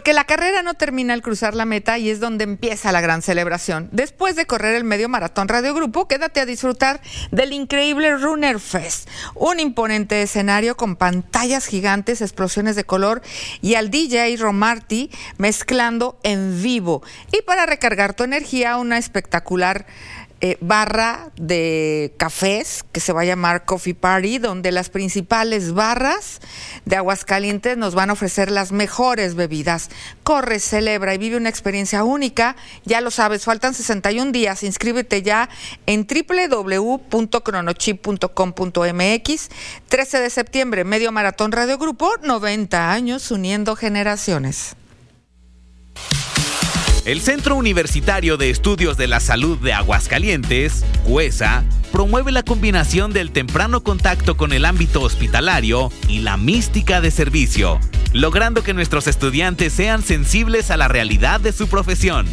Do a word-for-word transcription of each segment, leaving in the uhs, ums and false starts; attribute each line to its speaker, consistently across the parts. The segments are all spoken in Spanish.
Speaker 1: Porque la carrera no termina al cruzar la meta y es donde empieza la gran celebración. Después de correr el medio maratón Radio Grupo, quédate a disfrutar del increíble Runner Fest, un imponente escenario con pantallas gigantes, explosiones de color y al D J Romarty mezclando en vivo. Y para recargar tu energía, una espectacular Eh, barra de cafés que se va a llamar Coffee Party, donde las principales barras de Aguascalientes nos van a ofrecer las mejores bebidas. Corre, celebra y vive una experiencia única. Ya lo sabes, faltan sesenta y un días. Inscríbete ya en doble u doble u doble u punto cronochip punto com punto m x. trece de septiembre, Medio Maratón Radio Grupo, noventa años uniendo generaciones.
Speaker 2: El Centro Universitario de Estudios de la Salud de Aguascalientes, CUESA, promueve la combinación del temprano contacto con el ámbito hospitalario y la mística de servicio, logrando que nuestros estudiantes sean sensibles a la realidad de su profesión.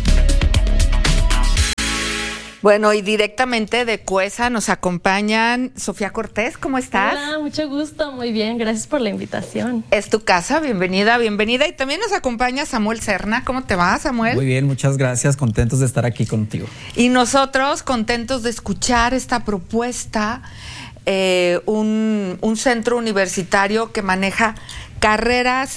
Speaker 1: Bueno, y directamente de CUESA nos acompañan Sofía Cortés, ¿cómo estás?
Speaker 3: Hola, mucho gusto, muy bien, gracias por la invitación.
Speaker 1: Es tu casa, bienvenida, bienvenida. Y también nos acompaña Samuel Serna, ¿cómo te va, Samuel?
Speaker 4: Muy bien, muchas gracias, contentos de estar aquí contigo.
Speaker 1: Y nosotros contentos de escuchar esta propuesta, eh, un, un centro universitario que maneja carreras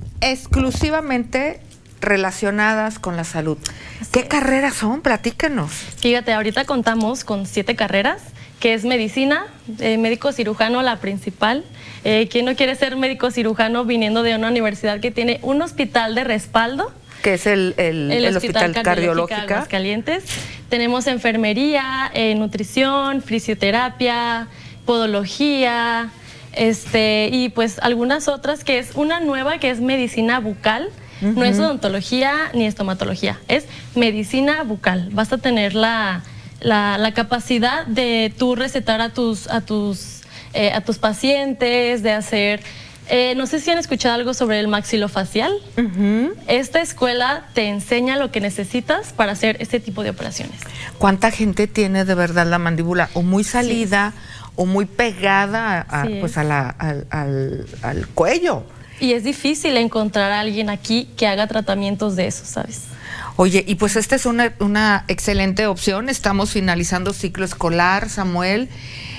Speaker 1: exclusivamente relacionadas con la salud. Así ¿Qué es. carreras son? Platícanos.
Speaker 3: Fíjate, ahorita contamos con siete carreras, que es medicina, eh, médico cirujano la principal. Eh, ¿Quién no quiere ser médico cirujano viniendo de una universidad que tiene un hospital de respaldo?
Speaker 1: Que es el, el, el, el Hospital, hospital Cardiológico
Speaker 3: de Aguascalientes. Tenemos enfermería, eh, nutrición, fisioterapia, podología, este, y pues algunas otras, que es una nueva que es medicina bucal. Uh-huh. No es odontología ni estomatología, es medicina bucal. Vas a tener la, la, la capacidad de tú recetar a tus, a tus, eh, a tus pacientes, de hacer... Eh, no sé si han escuchado algo sobre el maxilofacial. Uh-huh. Esta escuela te enseña lo que necesitas para hacer este tipo de operaciones.
Speaker 1: ¿Cuánta gente tiene de verdad la mandíbula o muy salida sí. o muy pegada a, sí. pues a la, al, al, al cuello?
Speaker 3: Y es difícil encontrar a alguien aquí que haga tratamientos de eso, ¿sabes?
Speaker 1: Oye, y pues esta es una, una excelente opción. Estamos finalizando ciclo escolar, Samuel.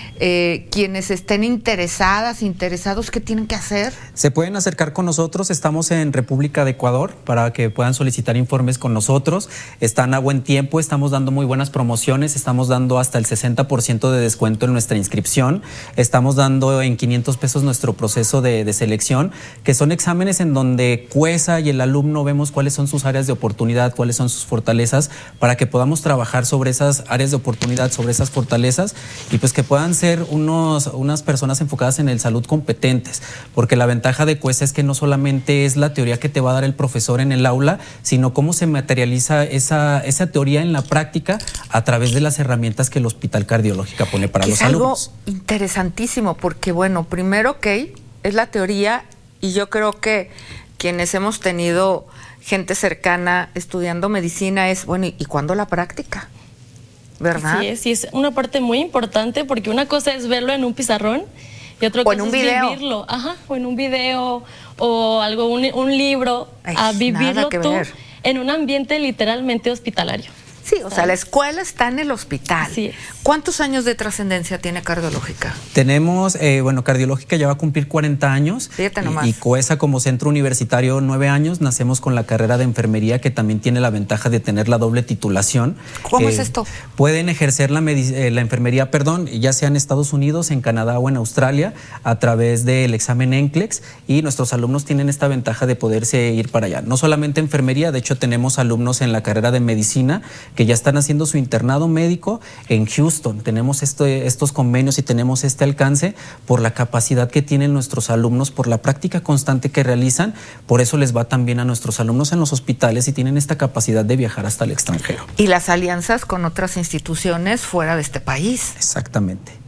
Speaker 1: Eh, quienes estén interesadas, interesados, ¿qué tienen que hacer?
Speaker 4: Se pueden acercar con nosotros, estamos en República de Ecuador para que puedan solicitar informes con nosotros. Están a buen tiempo, estamos dando muy buenas promociones, estamos dando hasta el sesenta por ciento de descuento en nuestra inscripción, estamos dando en quinientos pesos nuestro proceso de, de selección, que son exámenes en donde CUESA y el alumno vemos cuáles son sus áreas de oportunidad, cuáles son sus fortalezas, para que podamos trabajar sobre esas áreas de oportunidad, sobre esas fortalezas, y pues que puedan ser Unos, unas personas enfocadas en el salud competentes, porque la ventaja de CUESA es que no solamente es la teoría que te va a dar el profesor en el aula, sino cómo se materializa esa, esa teoría en la práctica a través de las herramientas que el Hospital Cardiológico pone para
Speaker 1: que
Speaker 4: los
Speaker 1: es
Speaker 4: alumnos.
Speaker 1: Algo interesantísimo, porque bueno, primero, ok, es la teoría, y yo creo que quienes hemos tenido gente cercana estudiando medicina es, bueno, ¿y cuándo la práctica? ¿Verdad?
Speaker 3: Sí, es, sí, es una parte muy importante, porque una cosa es verlo en un pizarrón y otra cosa es video. vivirlo. Ajá, o en un video o algo, un, un libro, Ay, a vivirlo tú ver. en un ambiente literalmente hospitalario.
Speaker 1: Sí, o ¿sabes? sea, la escuela está en el hospital.
Speaker 3: Sí.
Speaker 1: ¿Cuántos años de trascendencia tiene Cardiológica?
Speaker 4: Tenemos, eh, bueno, Cardiológica ya va a cumplir cuarenta años.
Speaker 1: Fíjate nomás.
Speaker 4: Y, y CUESA como centro universitario nueve años. Nacemos con la carrera de enfermería, que también tiene la ventaja de tener la doble titulación.
Speaker 1: ¿Cómo
Speaker 4: eh,
Speaker 1: es esto?
Speaker 4: Pueden ejercer la, eh, la enfermería, perdón, ya sea en Estados Unidos, en Canadá o en Australia, a través del examen NCLEX, y nuestros alumnos tienen esta ventaja de poderse ir para allá. No solamente enfermería, de hecho tenemos alumnos en la carrera de medicina que ya están haciendo su internado médico en Houston. Tenemos esto, estos convenios y tenemos este alcance por la capacidad que tienen nuestros alumnos, por la práctica constante que realizan. Por eso les va también a nuestros alumnos en los hospitales y tienen esta capacidad de viajar hasta el extranjero.
Speaker 1: Y las alianzas con otras instituciones fuera de este país.
Speaker 4: Exactamente.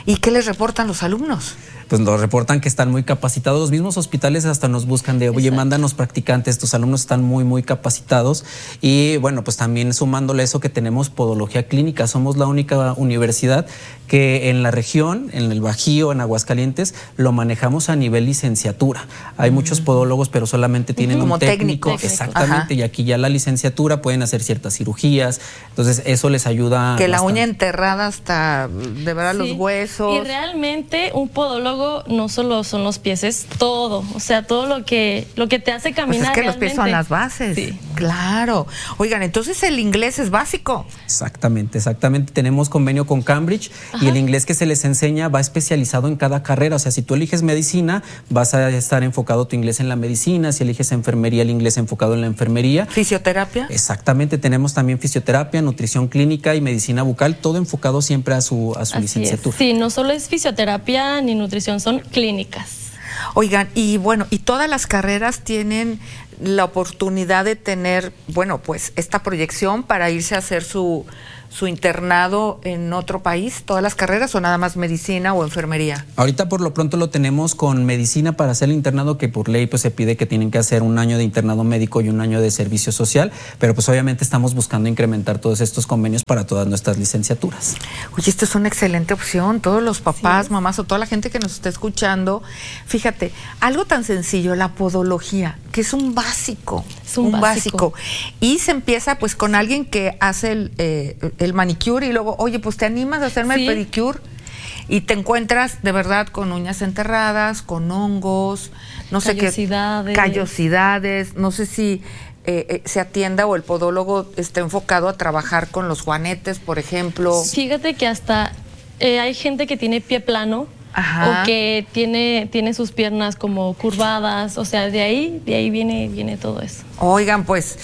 Speaker 1: ¿Y qué les reportan los alumnos?
Speaker 4: Pues nos reportan que están muy capacitados. Los mismos hospitales hasta nos buscan de, oye, mándanos practicantes, tus alumnos están muy, muy capacitados. Y bueno, pues también sumándole eso que tenemos podología clínica. Somos la única universidad que en la región, en el Bajío, en Aguascalientes, lo manejamos a nivel licenciatura. Hay uh-huh. muchos podólogos, pero solamente tienen uh-huh. un técnico.
Speaker 1: técnico.
Speaker 4: Exactamente, Ajá. y aquí ya la licenciatura pueden hacer ciertas cirugías. Entonces eso les ayuda
Speaker 1: Que la
Speaker 4: bastante.
Speaker 1: uña enterrada hasta, de verdad, sí. los huesos.
Speaker 3: Y realmente un podólogo no solo son los pies, es todo, o sea, todo lo que lo que te hace caminar.
Speaker 1: Pues es que
Speaker 3: realmente.
Speaker 1: Los pies son las bases.
Speaker 3: Sí.
Speaker 1: Claro. Oigan, entonces el inglés es básico.
Speaker 4: Exactamente, exactamente. Tenemos convenio con Cambridge Ajá. y el inglés que se les enseña va especializado en cada carrera. O sea, si tú eliges medicina, vas a estar enfocado tu inglés en la medicina. Si eliges enfermería, el inglés enfocado en la enfermería.
Speaker 1: ¿Fisioterapia?
Speaker 4: Exactamente. Tenemos también fisioterapia, nutrición clínica y medicina bucal, todo enfocado siempre a su, a su
Speaker 3: Así
Speaker 4: licenciatura.
Speaker 3: Es. Sí, no solo es fisioterapia ni nutrición, son clínicas.
Speaker 1: Oigan, y bueno, y todas las carreras tienen la oportunidad de tener, bueno, pues esta proyección para irse a hacer su, su internado en otro país, todas las carreras, o nada más medicina o enfermería.
Speaker 4: Ahorita por lo pronto lo tenemos con medicina para hacer el internado, que por ley pues se pide que tienen que hacer un año de internado médico y un año de servicio social, pero pues obviamente estamos buscando incrementar todos estos convenios para todas nuestras licenciaturas.
Speaker 1: Oye, esto es una excelente opción, todos los papás,
Speaker 3: sí.
Speaker 1: mamás o toda la gente que nos esté escuchando, fíjate, algo tan sencillo, la podología, que es un básico,
Speaker 3: es un,
Speaker 1: un básico.
Speaker 3: básico,
Speaker 1: y se empieza pues con alguien que hace el, eh, el manicure y luego, oye, pues te animas a hacerme ¿Sí? el pedicure y te encuentras de verdad con uñas enterradas, con hongos, no sé qué, callosidades, no sé si eh, eh, se atienda o el podólogo está enfocado a trabajar con los juanetes, por ejemplo.
Speaker 3: Fíjate que hasta eh, hay gente que tiene pie plano.
Speaker 1: Ajá.
Speaker 3: O que tiene, tiene sus piernas como curvadas, o sea, de ahí, de ahí viene, viene todo eso.
Speaker 1: Oigan, pues,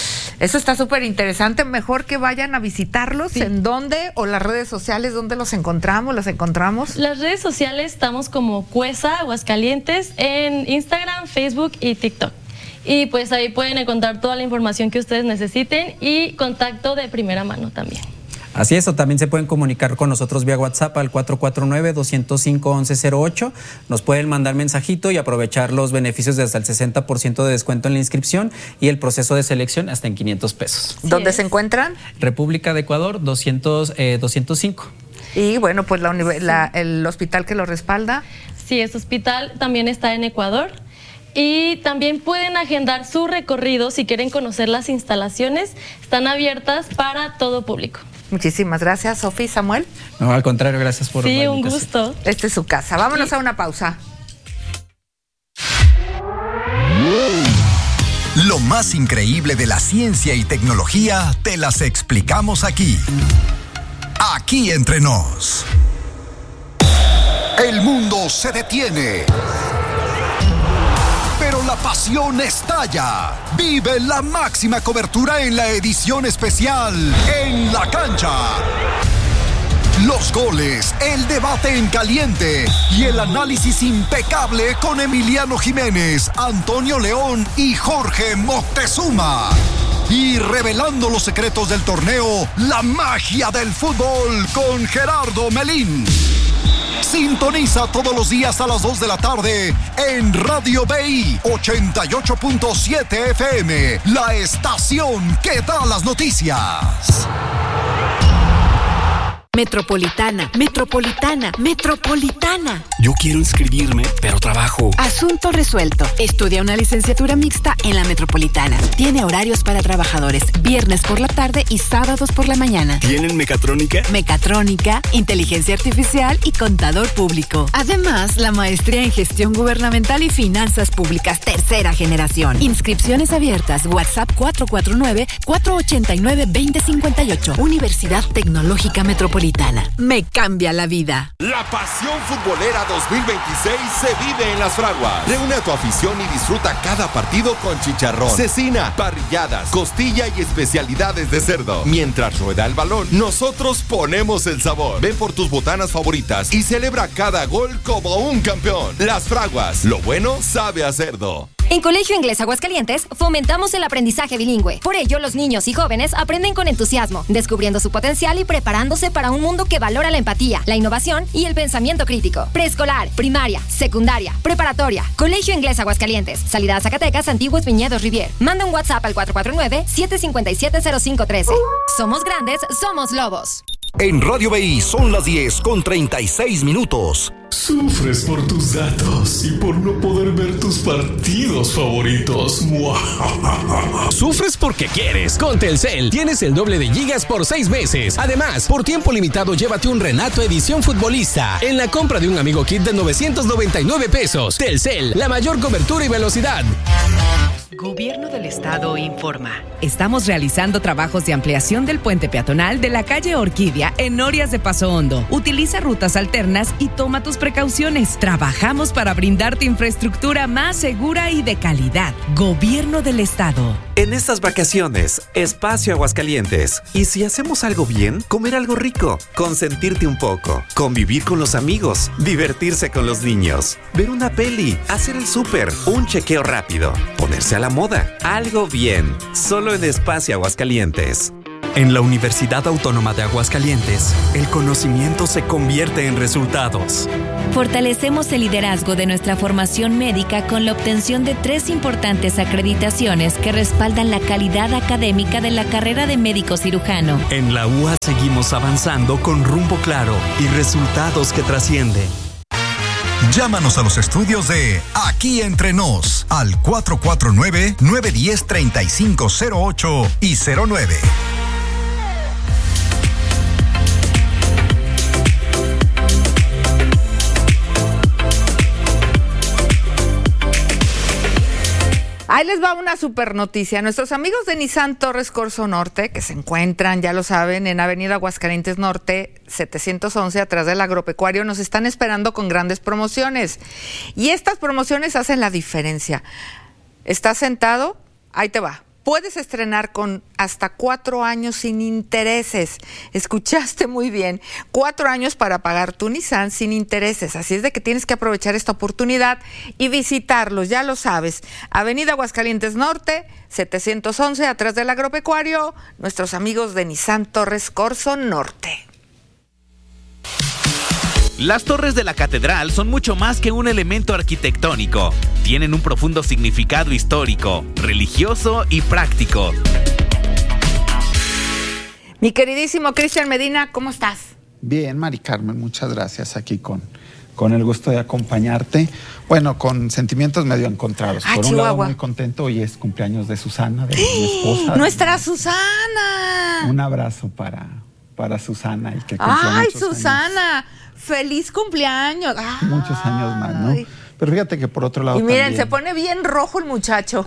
Speaker 1: eso está súper interesante. Mejor que vayan a visitarlos. Sí. ¿En dónde? ¿O las redes sociales? ¿Dónde los encontramos? ¿Los encontramos?
Speaker 3: Las redes sociales estamos como Cuesa Aguascalientes en Instagram, Facebook y TikTok. Y pues ahí pueden encontrar toda la información que ustedes necesiten y contacto de primera mano también.
Speaker 4: Así es, o también se pueden comunicar con nosotros vía WhatsApp al cuatro cuatro nueve, dos cero cinco, once cero ocho. Nos pueden mandar mensajito y aprovechar los beneficios de hasta el sesenta por ciento de descuento en la inscripción y el proceso de selección hasta en quinientos pesos.
Speaker 1: ¿Dónde se encuentran?
Speaker 4: República de Ecuador, doscientos, eh, doscientos cinco.
Speaker 1: Y bueno, pues la, la, el hospital que lo respalda.
Speaker 3: Sí, este hospital también está en Ecuador. Y también pueden agendar su recorrido si quieren conocer las instalaciones. Están abiertas para todo público.
Speaker 1: Muchísimas gracias, Sofía y Samuel.
Speaker 4: No, al contrario, gracias por
Speaker 3: Sí, un gusto.
Speaker 1: Esta es su casa. Vámonos sí. a una pausa.
Speaker 5: Lo más increíble de la ciencia y tecnología te las explicamos aquí. Aquí entre nos. El mundo se detiene. Pero la pasión estalla. Vive la máxima cobertura en la edición especial En la Cancha. Los goles, el debate en caliente y el análisis impecable con Emiliano Jiménez, Antonio León y Jorge Moctezuma. Y revelando los secretos del torneo, la magia del fútbol con Gerardo Melín. Sintoniza todos los días a las dos de la tarde en Radio B I ochenta y ocho punto siete F M, la estación que da las noticias.
Speaker 6: Metropolitana, Metropolitana, Metropolitana.
Speaker 7: Yo quiero inscribirme, pero trabajo.
Speaker 6: Asunto resuelto. Estudia una licenciatura mixta en la Metropolitana. Tiene horarios para trabajadores, viernes por la tarde y sábados por la mañana.
Speaker 7: ¿Tienen mecatrónica?
Speaker 6: Mecatrónica, inteligencia artificial y contador público. Además, la maestría en gestión gubernamental y finanzas públicas tercera generación. Inscripciones abiertas. WhatsApp cuatro cuatro nueve, cuatro ocho nueve, dos cero cinco ocho. Universidad Tecnológica Metropolitana. Me cambia la vida.
Speaker 8: La pasión futbolera dos mil veintiséis se vive en Las Fraguas. Reúne a tu afición y disfruta cada partido con chicharrón, cecina, parrilladas, costilla y especialidades de cerdo. Mientras rueda el balón, nosotros ponemos el sabor. Ven por tus botanas favoritas y celebra cada gol como un campeón. Las Fraguas, lo bueno sabe a cerdo.
Speaker 9: En Colegio Inglés Aguascalientes fomentamos el aprendizaje bilingüe. Por ello, los niños y jóvenes aprenden con entusiasmo, descubriendo su potencial y preparándose para un mundo que valora la empatía, la innovación y el pensamiento crítico. Preescolar, primaria, secundaria, preparatoria. Colegio Inglés Aguascalientes. Salida a Zacatecas, Antiguos Viñedos Rivier. Manda un WhatsApp al cuatro cuatro nueve, siete cinco siete, cero cinco uno tres. Somos grandes, somos lobos.
Speaker 5: En Radio B I son las diez con treinta y seis minutos.
Speaker 10: Sufres por tus datos y por no poder ver tus partidos favoritos.
Speaker 11: Sufres porque quieres. Con Telcel tienes el doble de gigas por seis meses. Además, por tiempo limitado, llévate un Renato Edición Futbolista en la compra de un Amigo Kit de novecientos noventa y nueve pesos. Telcel, la mayor cobertura y velocidad.
Speaker 12: Gobierno del Estado informa. Estamos realizando trabajos de ampliación del puente peatonal de la calle Orquídea en Norias de Paso Hondo. Utiliza rutas alternas y toma tus precauciones. Trabajamos para brindarte infraestructura más segura y de calidad. Gobierno del Estado.
Speaker 13: En estas vacaciones, Espacio Aguascalientes. Y si hacemos algo bien, comer algo rico, consentirte un poco, convivir con los amigos, divertirse con los niños, ver una peli, hacer el súper, un chequeo rápido, ponerse a la moda. Algo bien, solo en Espacio Aguascalientes.
Speaker 7: En la Universidad Autónoma de Aguascalientes, el conocimiento se convierte en resultados.
Speaker 14: Fortalecemos el liderazgo de nuestra formación médica con la obtención de tres importantes acreditaciones que respaldan la calidad académica de la carrera de médico cirujano.
Speaker 7: En la U A seguimos avanzando con rumbo claro y resultados que trascienden.
Speaker 5: Llámanos a los estudios de Aquí Entre Nos al cuatro cuatro nueve, nueve uno cero, tres cinco cero ocho y cero nueve.
Speaker 1: Ahí les va una super noticia. Nuestros amigos de Nissan Torres Corso Norte, que se encuentran, ya lo saben, en Avenida Aguascalientes Norte, setecientos once, atrás del agropecuario, nos están esperando con grandes promociones. Y estas promociones hacen la diferencia. ¿Estás sentado? Ahí te va. Puedes estrenar con hasta cuatro años sin intereses. Escuchaste muy bien. Cuatro años para pagar tu Nissan sin intereses. Así es de que tienes que aprovechar esta oportunidad y visitarlos. Ya lo sabes. Avenida Aguascalientes Norte, setecientos once, atrás del agropecuario. Nuestros amigos de Nissan Torres Corso Norte.
Speaker 2: Las torres de la catedral son mucho más que un elemento arquitectónico. Tienen un profundo significado histórico, religioso y práctico.
Speaker 1: Mi queridísimo Cristian Medina, ¿cómo estás?
Speaker 15: Bien, Mari Carmen, muchas gracias. Aquí con, con el gusto de acompañarte. Bueno, con sentimientos medio encontrados.
Speaker 1: Ah,
Speaker 15: Por un
Speaker 1: Chihuahua.
Speaker 15: lado, muy contento. Hoy es cumpleaños de Susana, de mi esposa.
Speaker 1: ¡Nuestra Susana!
Speaker 15: Un abrazo para, para Susana. Y que cumpla
Speaker 1: ¡Ay,
Speaker 15: muchos
Speaker 1: Susana! Años. ¡Feliz cumpleaños! ¡Ay!
Speaker 15: Muchos años más, ¿no? Pero fíjate que por otro lado
Speaker 1: y miren,
Speaker 15: también...
Speaker 1: se pone bien rojo el muchacho.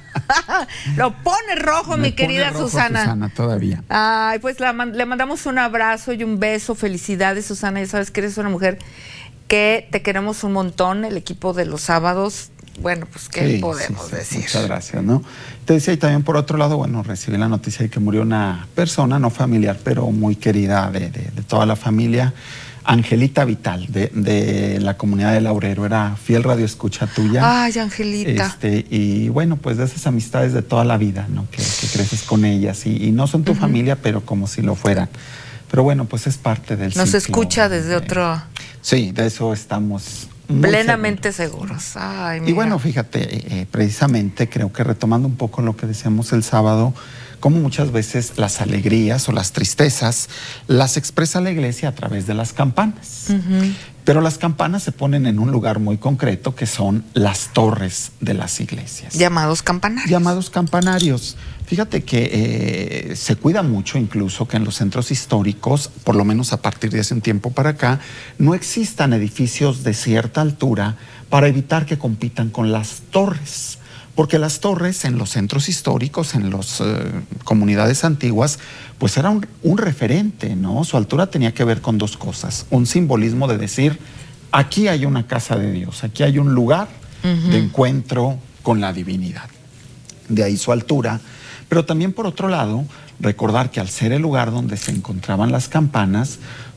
Speaker 1: Lo pone rojo,
Speaker 15: Me
Speaker 1: mi querida
Speaker 15: pone rojo
Speaker 1: Susana.
Speaker 15: Susana todavía.
Speaker 1: Ay, pues la, le mandamos un abrazo y un beso. Felicidades, Susana. Ya sabes que eres una mujer que te queremos un montón. El equipo de los sábados, bueno, pues qué
Speaker 15: sí,
Speaker 1: podemos
Speaker 15: sí, sí,
Speaker 1: decir.
Speaker 15: Muchas gracias, ¿no? Te decía, y también por otro lado, bueno, recibí la noticia de que murió una persona, no familiar, pero muy querida de, de, de toda la familia. Angelita Vital, de, de la comunidad de Laurero, era fiel radioescucha tuya.
Speaker 1: Ay, Angelita.
Speaker 15: Este, y bueno, pues de esas amistades de toda la vida, ¿no? Que, que creces con ellas y, y no son tu uh-huh. familia, pero como si lo fueran. Pero bueno, pues es parte del
Speaker 1: Nos
Speaker 15: ciclo,
Speaker 1: escucha desde
Speaker 15: de,
Speaker 1: otro...
Speaker 15: Sí, de eso estamos muy
Speaker 1: plenamente seguros. seguros. Ay, mira.
Speaker 15: Y bueno, fíjate, eh, precisamente creo que retomando un poco lo que decíamos el sábado, como muchas veces las alegrías o las tristezas las expresa la iglesia a través de las campanas. Uh-huh. Pero las campanas se ponen en un lugar muy concreto que son las torres de las iglesias.
Speaker 1: Llamados campanarios.
Speaker 15: Llamados campanarios. Fíjate que eh, se cuida mucho incluso que en los centros históricos, por lo menos a partir de hace un tiempo para acá, no existan edificios de cierta altura para evitar que compitan con las torres. Porque las torres en los centros históricos, en las eh, comunidades antiguas, pues era un, un referente, ¿no? Su altura tenía que ver con dos cosas. Un simbolismo de decir, aquí hay una casa de Dios, aquí hay un lugar uh-huh. de encuentro con la divinidad. De ahí su altura. Pero también, por otro lado, recordar que al ser el lugar donde se encontraban las campanas,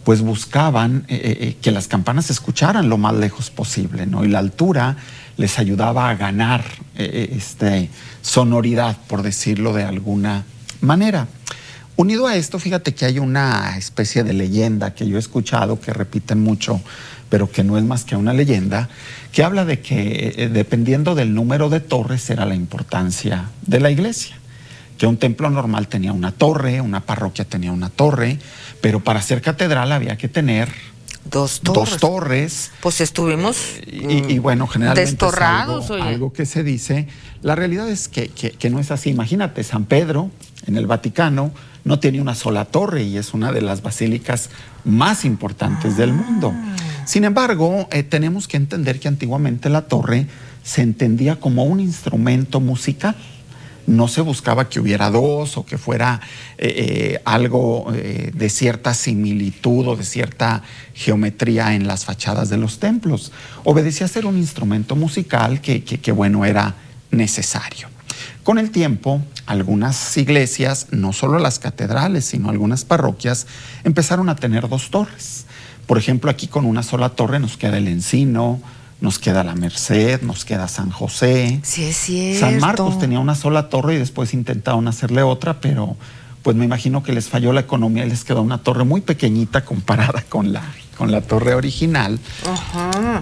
Speaker 15: pues buscaban eh, eh, que las campanas se escucharan lo más lejos posible, ¿no? Y la altura les ayudaba a ganar eh, este, sonoridad, por decirlo de alguna manera. Unido a esto, fíjate que hay una especie de leyenda que yo he escuchado, que repiten mucho, pero que no es más que una leyenda, que habla de que eh, dependiendo del número de torres era la importancia de la iglesia. Que un templo normal tenía una torre, una parroquia tenía una torre, pero para ser catedral había que tener
Speaker 1: dos torres.
Speaker 15: Dos torres.
Speaker 1: Pues estuvimos
Speaker 15: y, y bueno, generalmente
Speaker 1: destorrados,
Speaker 15: es algo,
Speaker 1: oye.
Speaker 15: algo que se dice. La realidad es que, que, que no es así. Imagínate, San Pedro en el Vaticano no tiene una sola torre y es una de las basílicas más importantes del mundo. Sin embargo, eh, tenemos que entender que antiguamente la torre se entendía como un instrumento musical. No se buscaba que hubiera dos o que fuera eh, eh, algo eh, de cierta similitud o de cierta geometría en las fachadas de los templos. Obedecía a ser un instrumento musical que, que, que bueno, era necesario. Con el tiempo, algunas iglesias, no solo las catedrales, sino algunas parroquias, empezaron a tener dos torres. Por ejemplo, aquí con una sola torre nos queda el Encino, nos queda la Merced, nos queda San José.
Speaker 1: Sí, es cierto.
Speaker 15: San Marcos tenía una sola torre y después intentaron hacerle otra, pero pues me imagino que les falló la economía y les quedó una torre muy pequeñita comparada con la, con la torre original.
Speaker 1: Ajá.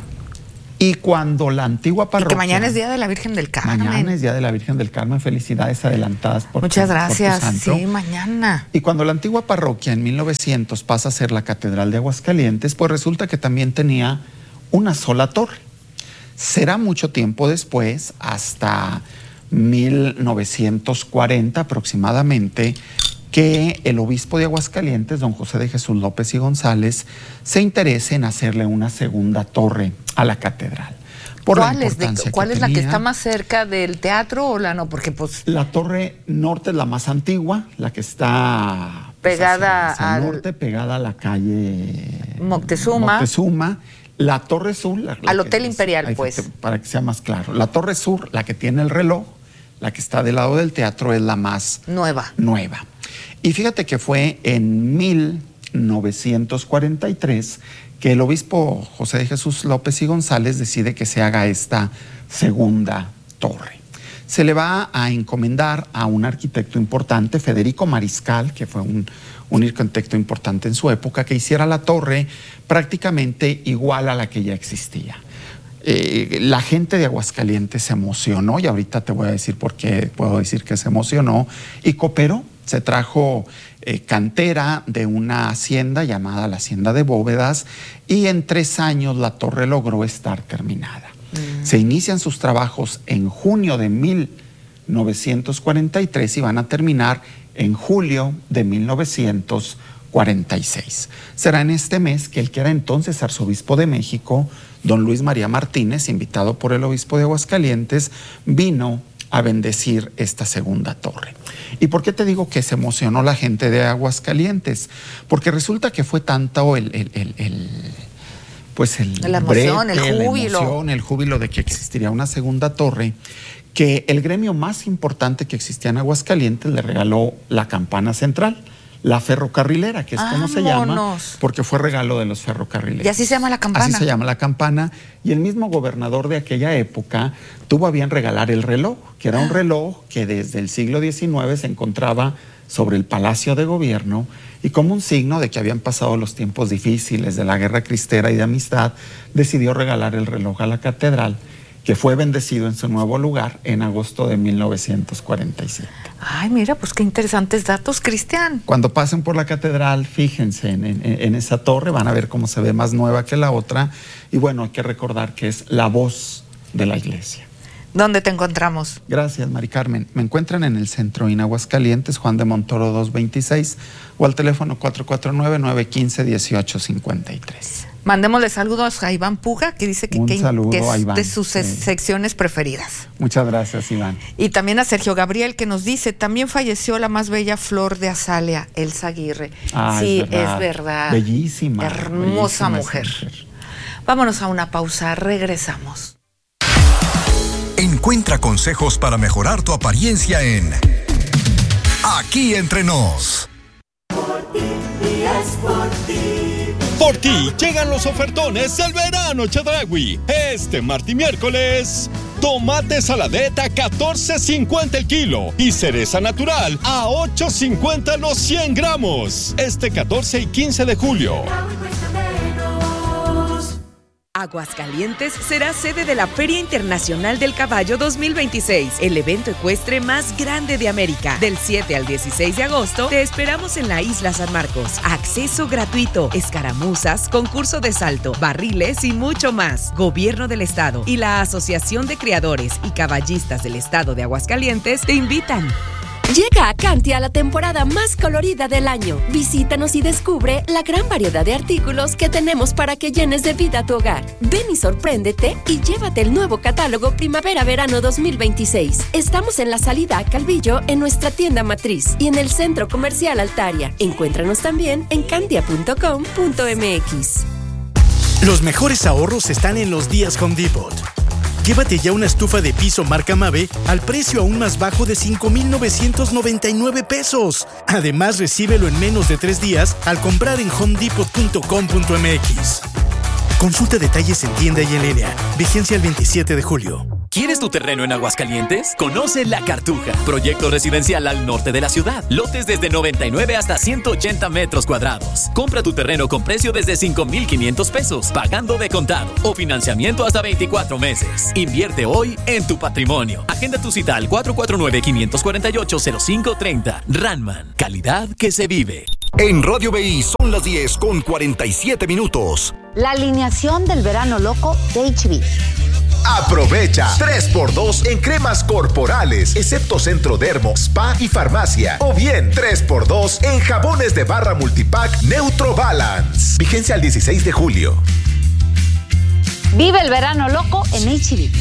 Speaker 15: Y cuando la antigua parroquia...
Speaker 1: Y que mañana es Día de la Virgen del Carmen.
Speaker 15: Mañana es Día de la Virgen del Carmen. Felicidades adelantadas por
Speaker 1: Muchas
Speaker 15: tu,
Speaker 1: gracias.
Speaker 15: por tu santo.
Speaker 1: Sí, mañana.
Speaker 15: Y cuando la antigua parroquia en mil novecientos pasa a ser la Catedral de Aguascalientes, pues resulta que también tenía una sola torre. Será mucho tiempo después, hasta mil novecientos cuarenta aproximadamente, que el obispo de Aguascalientes, don José de Jesús López y González, se interese en hacerle una segunda torre a la catedral. Por
Speaker 1: ¿Cuál,
Speaker 15: la
Speaker 1: es, de, ¿cuál es la que está más cerca del teatro o la no? Porque pues...
Speaker 15: La torre norte es la más antigua, la que está
Speaker 1: pegada
Speaker 15: pues, hacia, hacia
Speaker 1: al
Speaker 15: el norte, pegada a la calle
Speaker 1: Moctezuma.
Speaker 15: Moctezuma. La Torre Sur... La, la
Speaker 1: al Hotel
Speaker 15: que,
Speaker 1: Imperial,
Speaker 15: ahí,
Speaker 1: pues.
Speaker 15: Para que sea más claro. La Torre Sur, la que tiene el reloj, la que está del lado del teatro, es la más...
Speaker 1: Nueva.
Speaker 15: Nueva. Y fíjate que fue en mil novecientos cuarenta y tres que el obispo José de Jesús López y González decide que se haga esta segunda torre. Se le va a encomendar a un arquitecto importante, Federico Mariscal, que fue un, un arquitecto importante en su época, que hiciera la torre prácticamente igual a la que ya existía. Eh, la gente de Aguascalientes se emocionó, y ahorita te voy a decir por qué puedo decir que se emocionó, y cooperó. Se trajo eh, cantera de una hacienda llamada la Hacienda de Bóvedas, y en tres años la torre logró estar terminada. Mm. Se inician sus trabajos en junio de mil novecientos cuarenta y tres y van a terminar en julio de mil novecientos cuarenta y seis. Será en este mes que el que era entonces arzobispo de México, don Luis María Martínez, invitado por el obispo de Aguascalientes, vino a bendecir esta segunda torre. ¿Y por qué te digo que se emocionó la gente de Aguascalientes? Porque resulta que fue tanto el, el, el, el pues el
Speaker 1: la emoción,
Speaker 15: brete,
Speaker 1: el júbilo.
Speaker 15: La emoción, el júbilo de que existiría una segunda torre, que el gremio más importante que existía en Aguascalientes le regaló la campana central, la ferrocarrilera, que es como se llama, porque fue regalo de los ferrocarrileros.
Speaker 1: ¿Y así se llama la campana?
Speaker 15: Así se llama la campana. Y el mismo gobernador de aquella época tuvo a bien regalar el reloj, que era un reloj que desde el siglo diecinueve se encontraba sobre el Palacio de Gobierno, y como un signo de que habían pasado los tiempos difíciles de la Guerra Cristera y de amistad, decidió regalar el reloj a la catedral, que fue bendecido en su nuevo lugar en agosto de mil novecientos cuarenta y siete.
Speaker 1: Ay, mira, pues qué interesantes datos, Cristian.
Speaker 15: Cuando pasen por la catedral, fíjense en, en, en esa torre, van a ver cómo se ve más nueva que la otra. Y bueno, hay que recordar que es la voz de la iglesia.
Speaker 1: ¿Dónde te encontramos?
Speaker 15: Gracias, Mari Carmen. Me encuentran en el centro en Aguascalientes, Juan de Montoro dos veintiséis, o al teléfono cuatro cuatro nueve, nueve uno cinco, uno ocho cinco tres.
Speaker 1: Mandémosle saludos a Iván Puga, que dice que, que,
Speaker 15: saludo
Speaker 1: que es
Speaker 15: a Iván,
Speaker 1: de sus
Speaker 15: sí.
Speaker 1: secciones preferidas.
Speaker 15: Muchas gracias, Iván.
Speaker 1: Y también a Sergio Gabriel, que nos dice, también falleció la más bella flor de azalea, Elsa Aguirre.
Speaker 15: Ah,
Speaker 1: sí,
Speaker 15: es verdad.
Speaker 1: es verdad.
Speaker 15: Bellísima.
Speaker 1: Hermosa
Speaker 15: bellísima
Speaker 1: mujer. mujer. Vámonos a una pausa, regresamos.
Speaker 5: Encuentra consejos para mejorar tu apariencia en Aquí Entre Nos.
Speaker 16: Por ti, y es por ti. Por ti llegan los ofertones del verano Chedraui. Este martes y miércoles, tomate saladeta a catorce cincuenta el kilo y cereza natural a ocho cincuenta los cien gramos. Este catorce y quince de julio.
Speaker 12: Aguascalientes será sede de la Feria Internacional del Caballo dos mil veintiséis, el evento ecuestre más grande de América. Del siete al dieciséis de agosto te esperamos en la Isla San Marcos. Acceso gratuito, escaramuzas, concurso de salto, barriles y mucho más. Gobierno del Estado y la Asociación de Criadores y Caballistas del Estado de Aguascalientes te invitan.
Speaker 17: Llega a Cantia la temporada más colorida del año. Visítanos y descubre la gran variedad de artículos que tenemos para que llenes de vida tu hogar. Ven y sorpréndete y llévate el nuevo catálogo Primavera-Verano dos mil veintiséis. Estamos en la salida a Calvillo en nuestra tienda matriz y en el Centro Comercial Altaria. Encuéntranos también en cantia punto com punto m x.
Speaker 18: Los mejores ahorros están en los días Home Depot. Llévate ya una estufa de piso marca Mave al precio aún más bajo de cinco mil novecientos noventa y nueve pesos. Además, recíbelo en menos de tres días al comprar en home depot punto com punto m x. Consulta detalles en tienda y en línea. Vigencia el veintisiete de julio.
Speaker 19: ¿Quieres tu terreno en Aguascalientes? Conoce La Cartuja, proyecto residencial al norte de la ciudad. Lotes desde noventa y nueve hasta ciento ochenta metros cuadrados. Compra tu terreno con precio desde cinco mil quinientos pesos, pagando de contado o financiamiento hasta veinticuatro meses. Invierte hoy en tu patrimonio. Agenda tu cita al cuatro cuatro nueve, cinco cuatro ocho, cero cinco tres cero. Ranman, calidad que se vive.
Speaker 5: En Radio B I son las diez con cuarenta y siete minutos.
Speaker 20: La alineación del verano loco de H B.
Speaker 21: Aprovecha tres por dos en cremas corporales, excepto Centro Dermo, Spa y Farmacia. O bien tres por dos en jabones de barra multipack Neutro Balance. Vigencia al dieciséis de julio.
Speaker 20: Vive el verano loco en H B.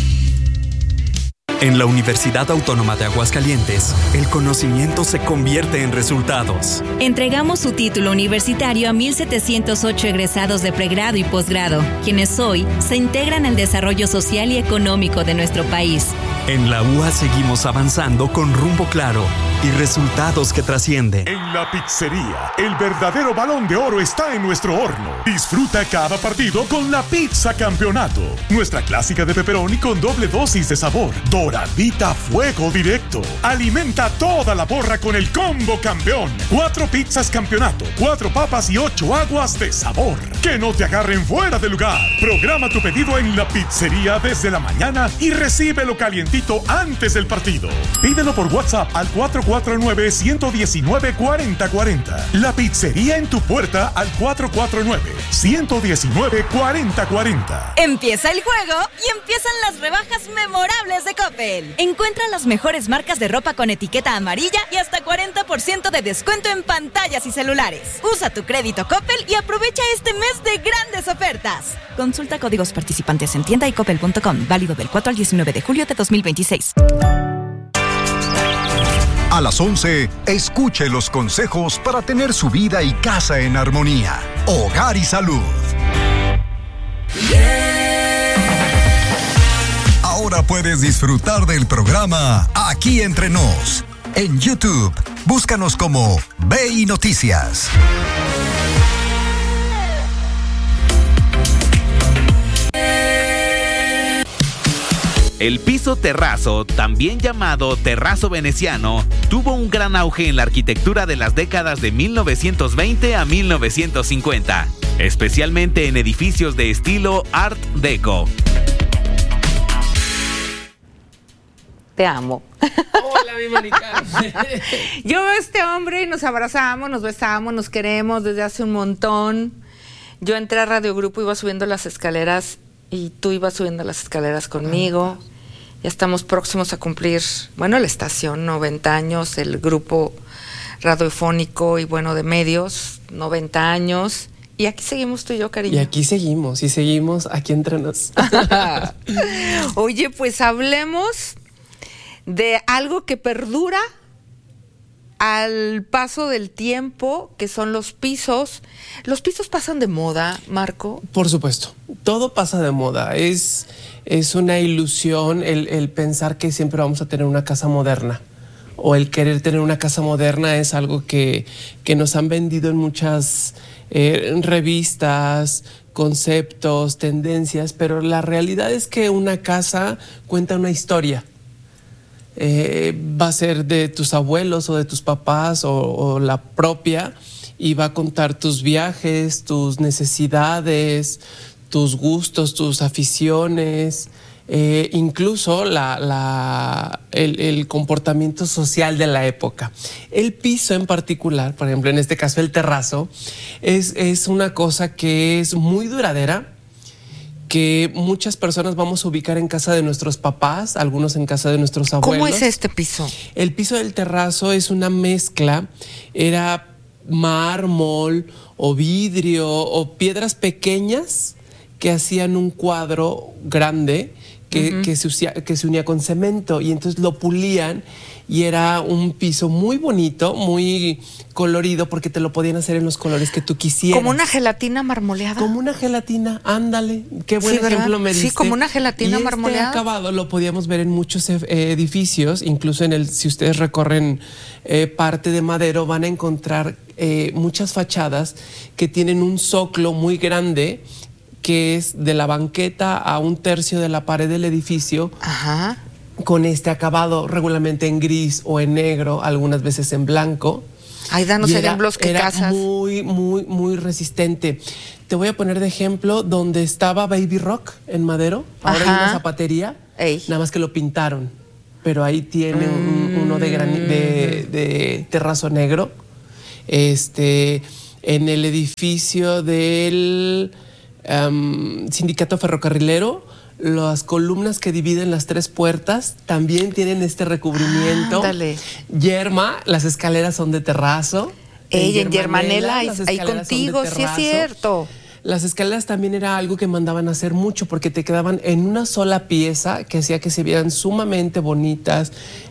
Speaker 7: En la Universidad Autónoma de Aguascalientes, el conocimiento se convierte en resultados.
Speaker 14: Entregamos su título universitario a mil setecientos ocho egresados de pregrado y posgrado, quienes hoy se integran al desarrollo social y económico de nuestro país.
Speaker 7: En la U A seguimos avanzando con rumbo claro y resultados que trascienden.
Speaker 22: En la pizzería, el verdadero Balón de Oro está en nuestro horno. Disfruta cada partido con la pizza campeonato. Nuestra clásica de pepperoni con doble dosis de sabor. Doradita fuego directo. Alimenta toda la borra con el combo campeón. Cuatro pizzas campeonato, cuatro papas y ocho aguas de sabor. Que no te agarren fuera de lugar. Programa tu pedido en la pizzería desde la mañana y recíbelo calientito antes del partido. Pídelo por WhatsApp al cuatro cuatro nueve, uno uno nueve, cuatro cero cuatro cero. La pizzería en tu puerta al cuatro cuatro nueve, uno uno nueve, cuatro cero cuatro cero.
Speaker 23: Empieza el juego y empiezan las rebajas memorables de Coppel. Encuentra las mejores marcas de ropa con etiqueta amarilla y hasta cuarenta por ciento de descuento en pantallas y celulares. Usa tu crédito Coppel y aprovecha este mes de grandes ofertas. Consulta códigos participantes en tienda y coppel punto com. Válido del cuatro al diecinueve de julio de dos mil veintiséis.
Speaker 5: A las once, escuche los consejos para tener su vida y casa en armonía. Hogar y salud. Ahora puedes disfrutar del programa Aquí Entre Nos. En YouTube, búscanos como B I Noticias.
Speaker 2: El piso terrazo, también llamado terrazo veneciano, tuvo un gran auge en la arquitectura de las décadas de mil novecientos veinte a mil novecientos cincuenta, especialmente en edificios de estilo Art Deco.
Speaker 1: Te amo.
Speaker 24: Hola, mi Mónica.
Speaker 1: Yo veo a este hombre y nos abrazamos, nos besamos, nos queremos desde hace un montón. Yo entré a Radio Grupo, iba subiendo las escaleras y tú ibas subiendo las escaleras conmigo. Ya estamos próximos a cumplir, bueno, la estación, noventa años, el grupo radiofónico y, bueno, de medios, noventa años. Y aquí seguimos tú y yo, cariño.
Speaker 24: Y aquí seguimos, y seguimos aquí entre nos.
Speaker 1: Oye, pues hablemos de algo que perdura al paso del tiempo, que son los pisos. ¿Los pisos pasan de moda, Marco?
Speaker 24: Por supuesto, todo pasa de moda. Es, es una ilusión el, el pensar que siempre vamos a tener una casa moderna, o el querer tener una casa moderna es algo que, que nos han vendido en muchas eh, revistas, conceptos, tendencias, pero la realidad es que una casa cuenta una historia. Eh, va a ser de tus abuelos o de tus papás o, o la propia, y va a contar tus viajes, tus necesidades, tus gustos, tus aficiones, eh, incluso la, la, el, el comportamiento social de la época. El piso en particular, por ejemplo, en este caso el terrazo, es, es una cosa que es muy duradera, que muchas personas vamos a ubicar en casa de nuestros papás, algunos en casa de nuestros abuelos.
Speaker 1: ¿Cómo es este piso?
Speaker 24: El piso del terrazo es una mezcla, era mármol o vidrio o piedras pequeñas que hacían un cuadro grande que, uh-huh. que, se, usía, que se unía con cemento, y entonces lo pulían y era un piso muy bonito, muy colorido, porque te lo podían hacer en los colores que tú quisieras.
Speaker 1: ¿Como una gelatina marmoleada?
Speaker 24: Como una gelatina, ándale. Qué buen
Speaker 1: sí,
Speaker 24: ejemplo
Speaker 1: ¿verdad?
Speaker 24: me diste.
Speaker 1: Sí, como una gelatina
Speaker 24: y
Speaker 1: marmoleada.
Speaker 24: Este acabado lo podíamos ver en muchos eh, edificios, incluso en el, si ustedes recorren eh, parte de Madero, van a encontrar eh, muchas fachadas que tienen un zoclo muy grande, que es de la banqueta a un tercio de la pared del edificio.
Speaker 1: Ajá.
Speaker 24: Con este acabado, regularmente en gris o en negro, algunas veces en blanco.
Speaker 1: Ay, danos
Speaker 24: era,
Speaker 1: ejemplos que
Speaker 24: era
Speaker 1: casas.
Speaker 24: muy, muy, muy resistente. Te voy a poner de ejemplo donde estaba Baby Rock en Madero. Ahora
Speaker 1: Ajá.
Speaker 24: hay una zapatería, Ey. nada más que lo pintaron. Pero ahí tiene un, uno de, grani- de, de terrazo negro. Este, en el edificio del um, Sindicato Ferrocarrilero, las columnas que dividen las tres puertas también tienen este recubrimiento.
Speaker 1: Ándale.
Speaker 24: Yerma, las escaleras son de terrazo.
Speaker 1: Ella en Yermanela, ahí, ahí contigo, sí es cierto.
Speaker 24: Las escaleras también era algo que mandaban a hacer mucho, porque te quedaban en una sola pieza, que hacía que se vieran sumamente bonitas,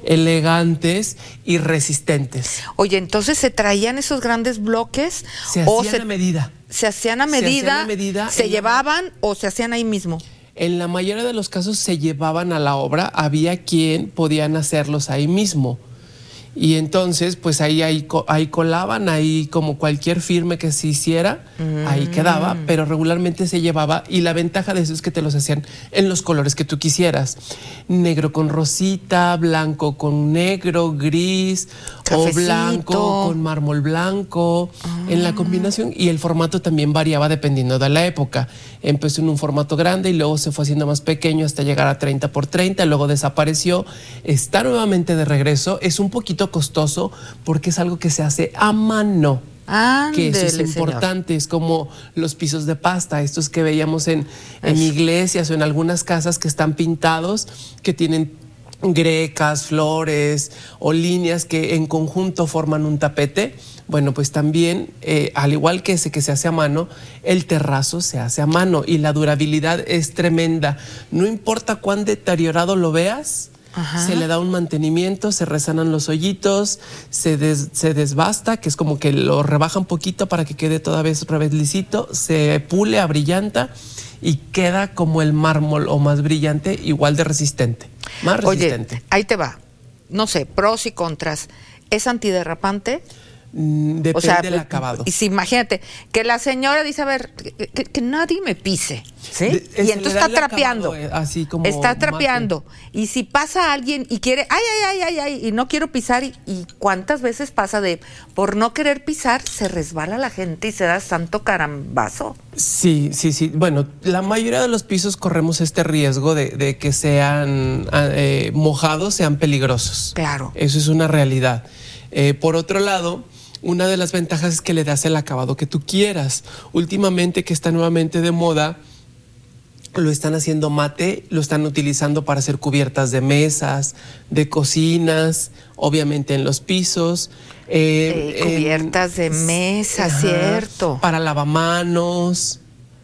Speaker 24: elegantes y resistentes.
Speaker 1: Oye, entonces se traían esos grandes bloques.
Speaker 24: Se
Speaker 1: o
Speaker 24: hacían
Speaker 1: se,
Speaker 24: a medida.
Speaker 1: Se hacían a medida,
Speaker 24: se, hacían a medida
Speaker 1: se llevaban la... o se hacían ahí mismo.
Speaker 24: En la mayoría de los casos se llevaban a la obra, había quien podían hacerlos ahí mismo. Y entonces, pues ahí, ahí, ahí colaban, ahí como cualquier firme que se hiciera, mm. ahí quedaba, pero regularmente se llevaba, y la ventaja de eso es que te los hacían en los colores que tú quisieras. Negro con rosita, blanco con negro, gris, Cafecito. O blanco con mármol blanco, ah. en la combinación, y el formato también variaba dependiendo de la época. Empezó en un formato grande y luego se fue haciendo más pequeño hasta llegar a treinta por treinta, luego desapareció, está nuevamente de regreso, es un poquito costoso porque es algo que se hace a mano.
Speaker 1: Ándele,
Speaker 24: que eso es importante, señor. Es como los pisos de pasta, estos que veíamos en, en iglesias o en algunas casas que están pintados, que tienen grecas, flores o líneas que en conjunto forman un tapete. Bueno, pues también, eh, al igual que ese que se hace a mano, el terrazo se hace a mano y la durabilidad es tremenda. No importa cuán deteriorado lo veas, Ajá. se le da un mantenimiento, se resanan los hoyitos, se, des, se desbasta, que es como que lo rebaja un poquito para que quede toda vez otra vez lisito, se pule, abrillanta y queda como el mármol o más brillante, igual de resistente, más resistente.
Speaker 1: Oye, ahí te va, no sé, pros y contras. ¿Es antiderrapante?
Speaker 24: Depende o sea, del acabado.
Speaker 1: Y si imagínate que la señora dice, a ver, que, que, que nadie me pise, ¿sí? De, y entonces está trapeando,
Speaker 24: acabado, así como
Speaker 1: está trapeando. Mate. Y si pasa alguien y quiere, ay, ay, ay, ay, ay, y no quiero pisar, y, y cuántas veces pasa de, por no querer pisar, se resbala la gente y se da santo carambazo.
Speaker 24: Sí, sí, sí. Bueno, la mayoría de los pisos corremos este riesgo de, de que sean eh, mojados, sean peligrosos.
Speaker 1: Claro.
Speaker 24: Eso es una realidad. Eh, por otro lado, una de las ventajas es que le das el acabado que tú quieras. Últimamente, que está nuevamente de moda, lo están haciendo mate, lo están utilizando para hacer cubiertas de mesas, de cocinas, obviamente en los pisos.
Speaker 1: Eh, eh, cubiertas en, de mesa, ajá, cierto.
Speaker 24: Para lavamanos.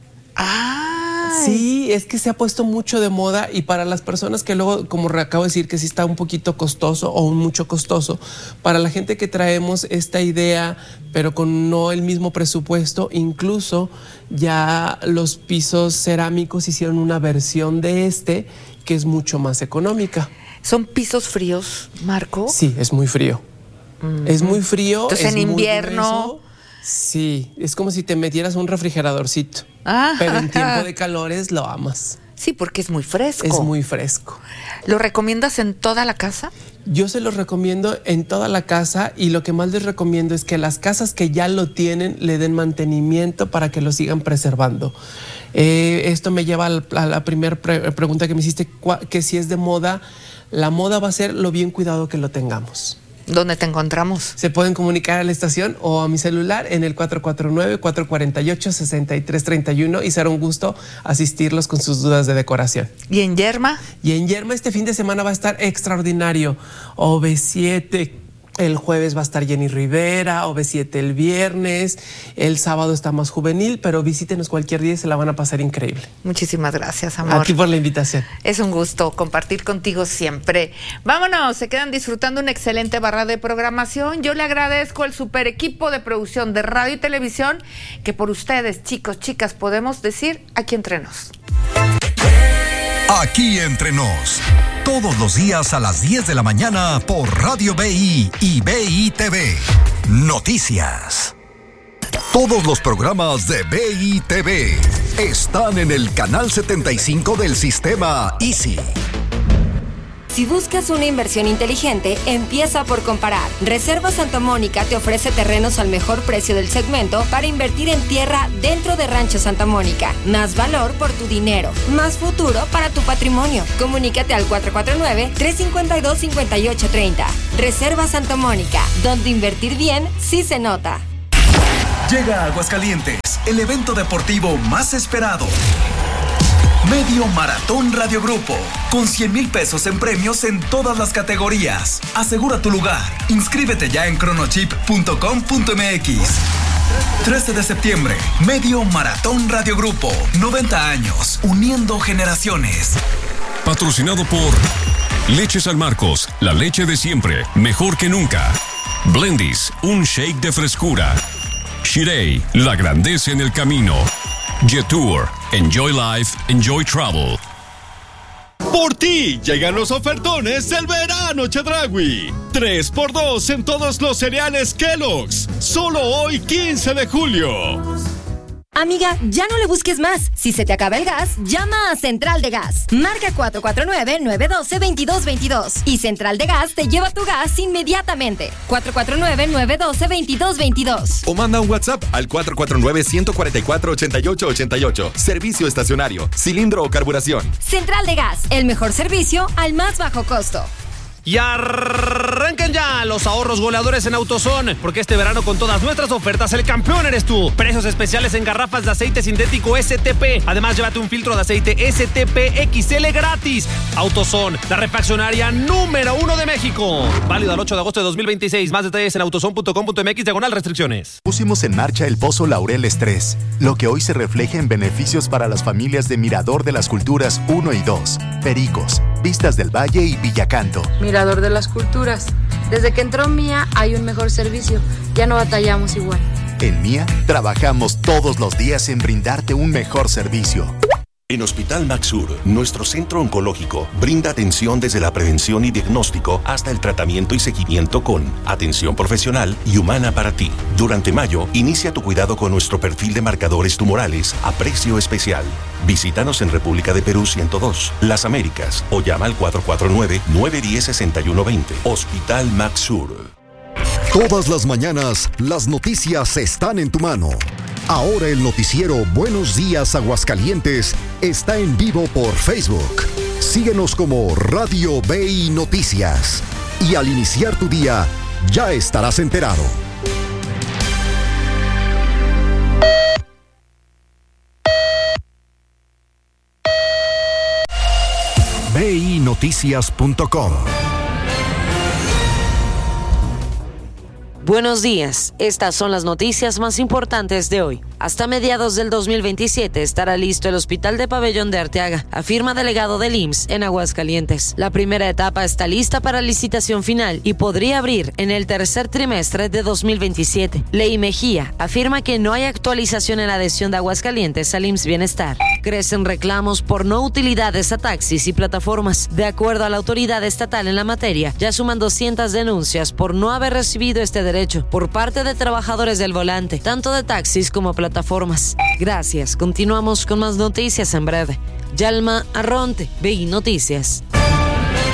Speaker 1: Ah.
Speaker 24: Sí, es que se ha puesto mucho de moda, y para las personas que luego, como acabo de decir, que sí está un poquito costoso o un mucho costoso, para la gente que traemos esta idea, pero con no el mismo presupuesto, incluso ya los pisos cerámicos hicieron una versión de este que es mucho más económica.
Speaker 1: ¿Son pisos fríos, Marco?
Speaker 24: Sí, es muy frío. Mm. Es muy frío.
Speaker 1: Entonces
Speaker 24: es
Speaker 1: en invierno...
Speaker 24: Sí, es como si te metieras un refrigeradorcito.
Speaker 1: Ah,
Speaker 24: pero en tiempo de calores lo amas.
Speaker 1: Sí, porque es muy fresco.
Speaker 24: Es muy fresco.
Speaker 1: ¿Lo recomiendas en toda la casa?
Speaker 24: Yo se los recomiendo en toda la casa y lo que más les recomiendo es que las casas que ya lo tienen le den mantenimiento para que lo sigan preservando. Eh, esto me lleva a la, a la primera pre pregunta que me hiciste, que si es de moda. La moda va a ser lo bien cuidado que lo tengamos.
Speaker 1: ¿Dónde te encontramos?
Speaker 24: Se pueden comunicar a la estación o a mi celular en el cuatro cuatro nueve, cuatro cuatro ocho, seis tres tres uno y será un gusto asistirlos con sus dudas de decoración.
Speaker 1: ¿Y en Yerma?
Speaker 24: Y en Yerma este fin de semana va a estar extraordinario. O V siete, el jueves va a estar Jenny Rivera, O V siete el viernes, el sábado está más juvenil, pero visítenos cualquier día y se la van a pasar increíble.
Speaker 1: Muchísimas gracias, amor.
Speaker 24: A ti por la invitación.
Speaker 1: Es un gusto compartir contigo siempre. Vámonos, se quedan disfrutando una excelente barra de programación. Yo le agradezco al super equipo de producción de radio y televisión que por ustedes, chicos, chicas, podemos decir aquí entre nos.
Speaker 5: Aquí entre nos, todos los días a las diez de la mañana por Radio B I y B I T V. Noticias. Todos los programas de B I T V están en el canal setenta y cinco del sistema Easy.
Speaker 9: Si buscas una inversión inteligente, empieza por comparar. Reserva Santa Mónica te ofrece terrenos al mejor precio del segmento para invertir en tierra dentro de Rancho Santa Mónica. Más valor por tu dinero, más futuro para tu patrimonio. Comunícate al cuatro cuatro nueve, tres cinco dos, cinco ocho tres cero. Reserva Santa Mónica, donde invertir bien sí se nota.
Speaker 3: Llega a Aguascalientes, el evento deportivo más esperado. Medio Maratón Radio Grupo, con cien mil pesos en premios en todas las categorías. Asegura tu lugar. Inscríbete ya en cronochip punto com punto m x. trece de septiembre, Medio Maratón Radio Grupo. noventa años, uniendo generaciones.
Speaker 4: Patrocinado por Leche San Marcos, la leche de siempre, mejor que nunca. Blendies, un shake de frescura. Shirei, la grandeza en el camino. Jetour, enjoy life, enjoy travel.
Speaker 16: Por ti llegan los ofertones del verano Chedraui. tres por dos en todos los cereales Kellogg's. Solo hoy quince de julio.
Speaker 9: Amiga, ya no le busques más. Si se te acaba el gas, llama a Central de Gas. Marca cuatro cuatro nueve, nueve uno dos, dos dos dos. Y Central de Gas te lleva tu gas inmediatamente. cuatro cuatro nueve, nueve uno dos, dos dos dos.
Speaker 6: O manda un WhatsApp al cuatro cuatro nueve, uno cuatro cuatro, ocho ocho ocho ocho. Servicio estacionario, cilindro o carburación.
Speaker 9: Central de Gas, el mejor servicio al más bajo costo.
Speaker 8: Y arranquen ya los ahorros goleadores en AutoZone, porque este verano con todas nuestras ofertas el campeón eres tú. Precios especiales en garrafas de aceite sintético S T P. Además, llévate un filtro de aceite S T P X L gratis. AutoZone, la refaccionaria número uno de México. Válido al ocho de agosto de dos mil veintiséis. Más detalles en autozone punto com punto m x diagonal restricciones.
Speaker 25: Pusimos en marcha el Pozo Laureles tres, lo que hoy se refleja en beneficios para las familias de Mirador de las Culturas uno y dos, Pericos, Vistas del Valle y Villacanto.
Speaker 26: Mirador de las Culturas. Desde que entró Mía hay un mejor servicio. Ya no batallamos igual.
Speaker 25: En Mía trabajamos todos los días en brindarte un mejor servicio.
Speaker 27: En Hospital Maxur, nuestro centro oncológico brinda atención desde la prevención y diagnóstico hasta el tratamiento y seguimiento con atención profesional y humana para ti. Durante mayo, inicia tu cuidado con nuestro perfil de marcadores tumorales a precio especial. Visítanos en República de Perú ciento dos, Las Américas o llama al cuatro cuatro nueve, nueve uno cero, seis uno dos cero. Hospital Maxur.
Speaker 5: Todas las mañanas, las noticias están en tu mano. Ahora el noticiero Buenos Días Aguascalientes está en vivo por Facebook. Síguenos como Radio B I Noticias. Y al iniciar tu día, ya estarás enterado. B I noticias punto com.
Speaker 10: Buenos días, estas son las noticias más importantes de hoy. Hasta mediados del dos mil veintisiete estará listo el Hospital de Pabellón de Arteaga, afirma delegado del I M S S en Aguascalientes. La primera etapa está lista para licitación final y podría abrir en el tercer trimestre de dos mil veintisiete. Ley Mejía afirma que no hay actualización en la adhesión de Aguascalientes al I M S S Bienestar. Crecen reclamos por no utilidades a taxis y plataformas. De acuerdo a la autoridad estatal en la materia, ya suman doscientas denuncias por no haber recibido este derecho por parte de trabajadores del volante, tanto de taxis como plataformas. Gracias. Continuamos con más noticias en breve. Yalma Arronte, B I Noticias.